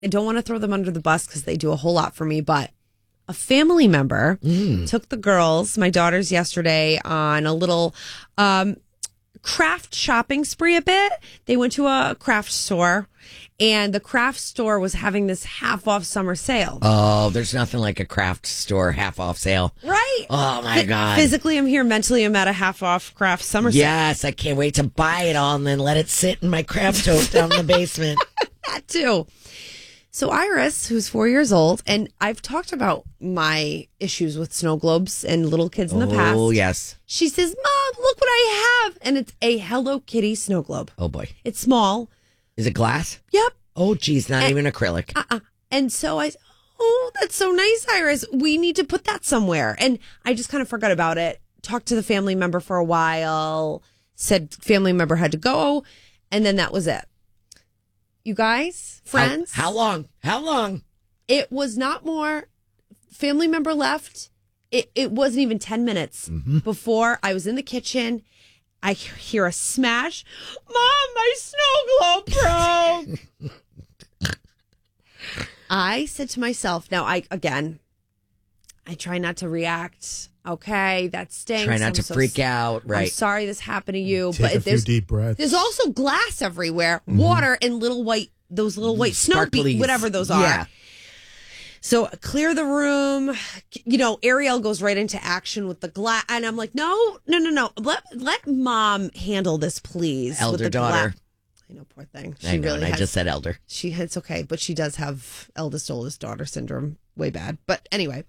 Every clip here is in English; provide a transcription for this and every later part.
I don't want to throw them under the bus because they do a whole lot for me, but a family member took the girls, my daughters, yesterday on a little craft shopping spree a bit. They went to a craft store, and the craft store was having this half off summer sale. Oh, there's nothing like a craft store half off sale. Right. Oh, my God. Physically, I'm here. Mentally, I'm at a half off craft summer sale. Yes, I can't wait to buy it all and then let it sit in my craft stove down in the basement. That too. So Iris, who's 4 years old, and I've talked about my issues with snow globes and little kids in the past. Oh, yes. She says, Mom, look what I have. And it's a Hello Kitty snow globe. Oh, boy. It's small. Is it glass? Yep. Oh, geez, not even acrylic. And so I, oh, that's so nice, Iris. We need to put that somewhere. And I just kind of forgot about it. Talked to the family member for a while. Said family member had to go. And then that was it. You guys, friends. How long? How long? It was not more. Family member left. It wasn't even 10 minutes before I was in the kitchen. I hear a smash. Mom, my snow globe broke. I said to myself, now I try not to react. Okay, that stinks. Try not to freak out. Right. I'm sorry this happened to you. Take a few deep breaths. There's also glass everywhere, water, and those little white snow beads, whatever those are. Yeah. So clear the room. You know, Ariel goes right into action with the glass. And I'm like, no. Let Mom handle this, please. Elder with the daughter. I know, poor thing. I know, and I just said elder. It's okay, but she does have oldest daughter syndrome. Way bad. But anyway,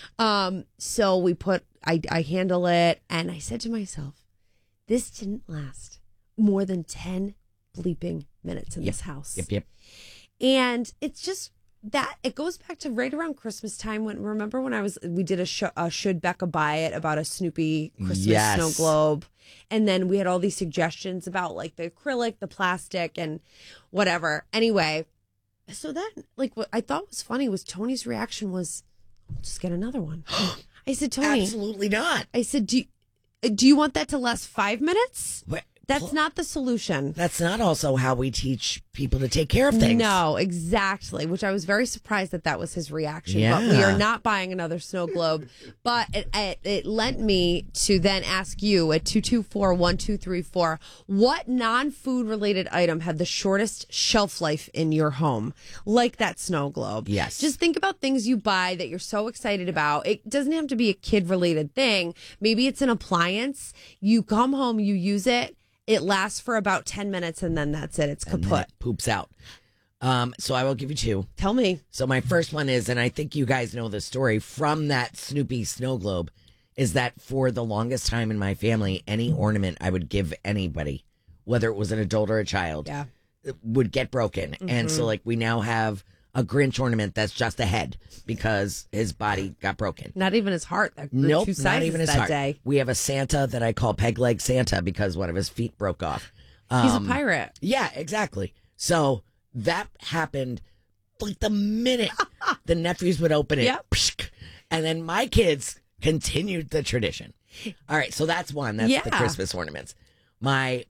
so I handle it. And I said to myself, this didn't last more than 10 bleeping minutes in this house. Yep. And it's just that it goes back to right around Christmas time remember when we did a Should Becca Buy It about a Snoopy Christmas snow globe. And then we had all these suggestions about like the acrylic, the plastic, and whatever. Anyway, so then like what I thought was funny was Tony's reaction was, "I'll just get another one." I said, Tony, absolutely not. I said, do you want that to last 5 minutes? What? That's not the solution. That's not also how we teach people to take care of things. No, exactly. Which I was very surprised that was his reaction. Yeah. But we are not buying another snow globe. But it lent me to then ask you at 224-1234, what non-food related item had the shortest shelf life in your home? Like that snow globe. Yes. Just think about things you buy that you're so excited about. It doesn't have to be a kid related thing. Maybe it's an appliance. You come home, you use it. It lasts for about 10 minutes and then that's it. It's kaput. It poops out. So I will give you two. Tell me. So my first one is, and I think you guys know the story from that Snoopy snow globe, is that for the longest time in my family, any ornament I would give anybody, whether it was an adult or a child, would get broken. And so like we now have a Grinch ornament that's just a head because his body got broken. Not even his heart. Nope, two sizes not even his that heart. Day. We have a Santa that I call Peg Leg Santa because one of his feet broke off. He's a pirate. Yeah, exactly. So that happened like the minute the nephews would open it. Yep. And then my kids continued the tradition. All right, so that's one. That's the Christmas ornaments. My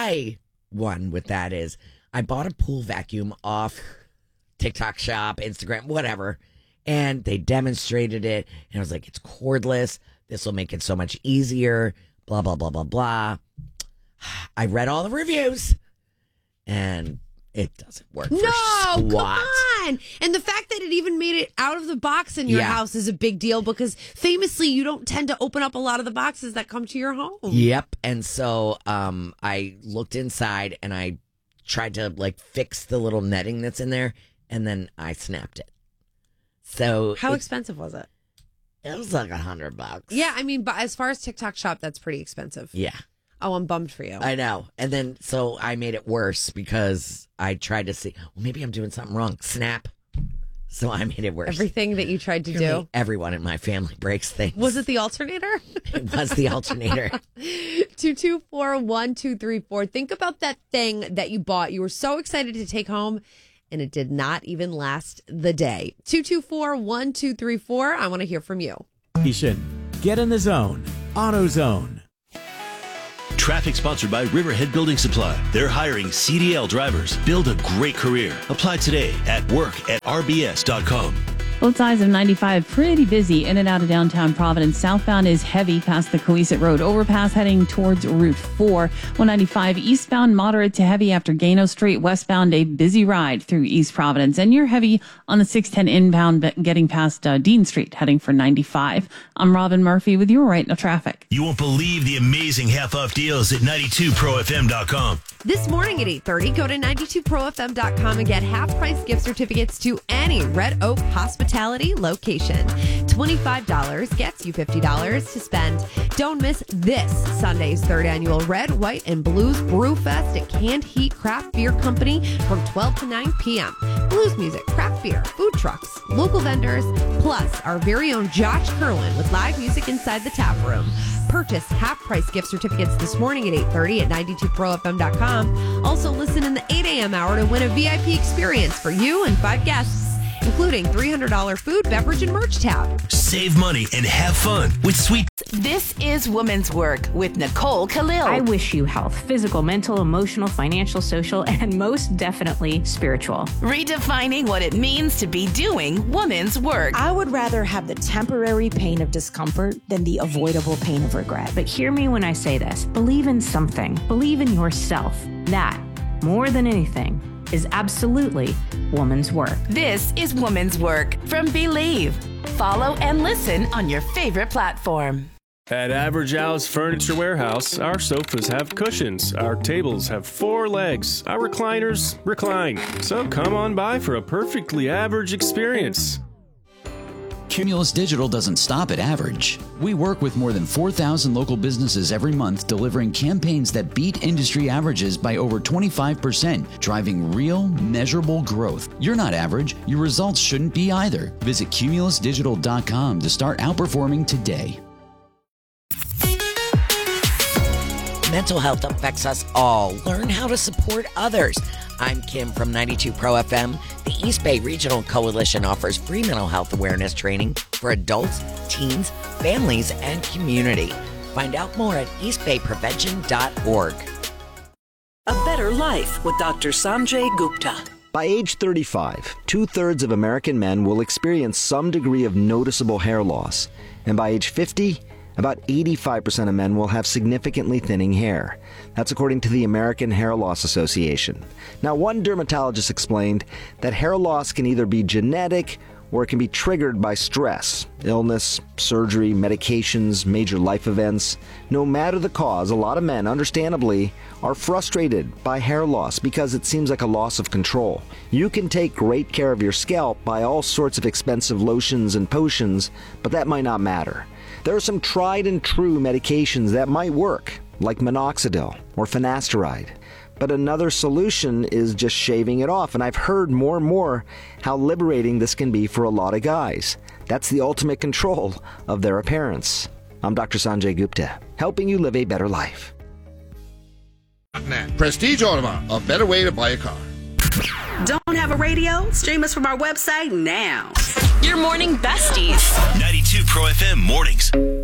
one with that is I bought a pool vacuum off TikTok shop, Instagram, whatever. And they demonstrated it. And I was like, it's cordless. This will make it so much easier. Blah, blah, blah, blah, blah. I read all the reviews. And it doesn't work for squat. Come on. And the fact that it even made it out of the box in your house is a big deal because famously you don't tend to open up a lot of the boxes that come to your home. Yep. And so I looked inside and I tried to like fix the little netting that's in there. And then I snapped it. So how expensive was it? It was like $100. Yeah, I mean, but as far as TikTok shop, that's pretty expensive. Yeah. Oh, I'm bummed for you. I know. And then so I made it worse because I tried to see, well, maybe I'm doing something wrong. Snap. So I made it worse. Everything that you tried to do. Everyone in my family breaks things. Was it the alternator? It was the alternator. 224-1234. Think about that thing that you bought. You were so excited to take home. And it did not even last the day. 224-1234. I want to hear from you. Get in the zone. AutoZone. Traffic sponsored by Riverhead Building Supply. They're hiring CDL drivers. Build a great career. Apply today at work@rbs.com. Both sides of 95 pretty busy in and out of downtown Providence. Southbound is heavy past the Coesit Road overpass heading towards Route 4. 195 eastbound moderate to heavy after Gano Street. Westbound a busy ride through East Providence. And you're heavy on the 610 inbound getting past Dean Street heading for 95. I'm Robin Murphy with your Right Now Traffic. You won't believe the amazing half-off deals at 92profm.com. This morning at 8:30, go to 92profm.com and get half-price gift certificates to any Red Oak hospitality location. $25 gets you $50 to spend. Don't miss this Sunday's third annual Red, White, and Blues Brew Fest at Canned Heat Craft Beer Company from 12 to 9 p.m. Blues music, craft beer, food trucks, local vendors, plus our very own Josh Kerwin with live music inside the tap room. Purchase half-price gift certificates this morning at 8:30 at 92profm.com. Also listen in the 8 a.m. hour to win a VIP experience for you and 5 guests, including $300 food, beverage, and merch tab. Save money and have fun with Sweet. This is Women's Work with Nicole Khalil. I wish you health, physical, mental, emotional, financial, social, and most definitely spiritual. Redefining what it means to be doing women's work. I would rather have the temporary pain of discomfort than the avoidable pain of regret. But hear me when I say this. Believe in something. Believe in yourself. That, more than anything, is absolutely woman's work. This is Woman's Work from Believe. Follow and listen on your favorite platform. At Average Al's Furniture Warehouse, our sofas have cushions, our tables have 4 legs, our recliners recline. So come on by for a perfectly average experience. Cumulus Digital doesn't stop at average. We work with more than 4,000 local businesses every month, delivering campaigns that beat industry averages by over 25%, driving real, measurable growth. You're not average. Your results shouldn't be either. Visit cumulusdigital.com to start outperforming today. Mental health affects us all. Learn how to support others. I'm Kim from 92 Pro FM. The East Bay Regional Coalition offers free mental health awareness training for adults, teens, families, and community. Find out more at eastbayprevention.org. A Better Life with Dr. Sanjay Gupta. By age 35, 2/3 of American men will experience some degree of noticeable hair loss. And by age 50, about 85% of men will have significantly thinning hair. That's according to the American Hair Loss Association. Now, one dermatologist explained that hair loss can either be genetic or it can be triggered by stress, illness, surgery, medications, major life events. No matter the cause, a lot of men, understandably, are frustrated by hair loss because it seems like a loss of control. You can take great care of your scalp by all sorts of expensive lotions and potions, but that might not matter. There are some tried and true medications that might work, like minoxidil or finasteride. But another solution is just shaving it off, and I've heard more and more how liberating this can be for a lot of guys. That's the ultimate control of their appearance. I'm Dr. Sanjay Gupta, helping you live a better life. Prestige Automart, a better way to buy a car. Don't have a radio? Stream us from our website now. Your morning besties. 92 Pro FM mornings.